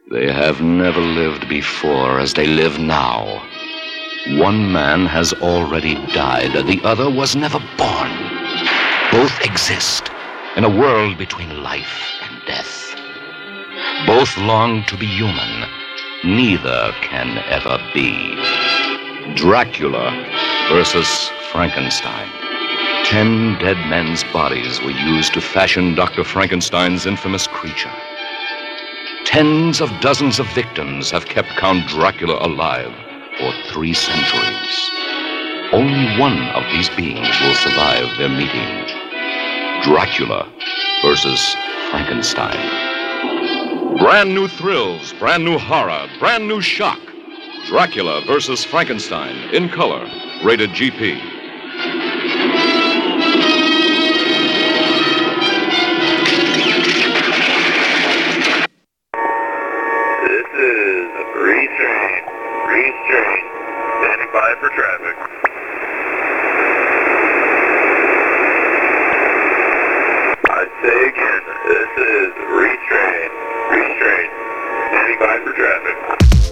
They have never lived before as they live now. One man has already died. The other was never born. Both exist in a world between life and death. Both long to be human. Neither can ever be. Dracula versus Frankenstein. 10 dead men's bodies were used to fashion Dr. Frankenstein's infamous creature. Tens of dozens of victims have kept Count Dracula alive for 3 centuries. Only one of these beings will survive their meeting. Dracula versus Frankenstein. Brand new thrills, brand new horror, brand new shock. Dracula versus Frankenstein, in color, rated GP. This is a Breeze train, standing by for traffic.